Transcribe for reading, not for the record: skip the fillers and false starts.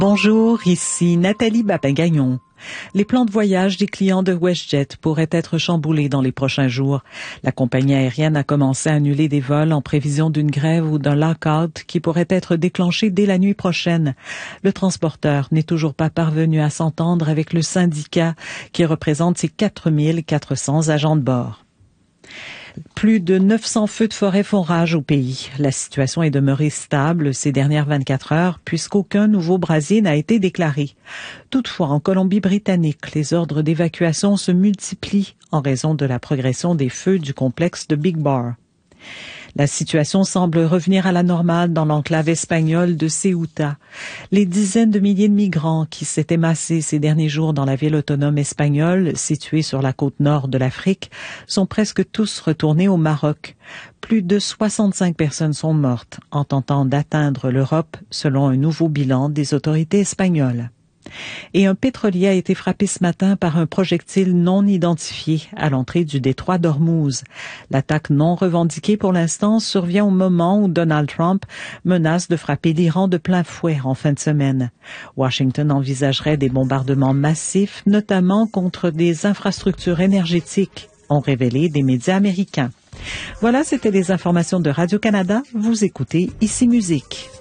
Bonjour, ici Nathalie Babin-Gagnon. Les plans de voyage des clients de WestJet pourraient être chamboulés dans les prochains jours. La compagnie aérienne a commencé à annuler des vols en prévision d'une grève ou d'un lock-out qui pourrait être déclenché dès la nuit prochaine. Le transporteur n'est toujours pas parvenu à s'entendre avec le syndicat qui représente ses 4400 agents de bord. Plus de 900 feux de forêt font rage au pays. La situation est demeurée stable ces dernières 24 heures puisqu'aucun nouveau brasier n'a été déclaré. Toutefois, en Colombie-Britannique, les ordres d'évacuation se multiplient en raison de la progression des feux du complexe de Big Bar. La situation semble revenir à la normale dans l'enclave espagnole de Ceuta. Les dizaines de milliers de migrants qui s'étaient massés ces derniers jours dans la ville autonome espagnole, située sur la côte nord de l'Afrique, sont presque tous retournés au Maroc. Plus de 65 personnes sont mortes en tentant d'atteindre l'Europe, selon un nouveau bilan des autorités espagnoles. Et un pétrolier a été frappé ce matin par un projectile non identifié à l'entrée du détroit d'Ormuz. L'attaque non revendiquée pour l'instant survient au moment où Donald Trump menace de frapper l'Iran de plein fouet en fin de semaine. Washington envisagerait des bombardements massifs, notamment contre des infrastructures énergétiques, ont révélé des médias américains. Voilà, c'était les informations de Radio-Canada. Vous écoutez Ici Musique.